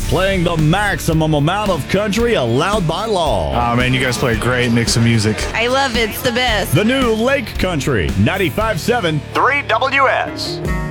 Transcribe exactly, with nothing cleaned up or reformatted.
playing the maximum amount of country allowed by law. Oh, man, you guys play a great mix of music. I love it. It's the best. The new Lake Country, ninety-five point seven three W S.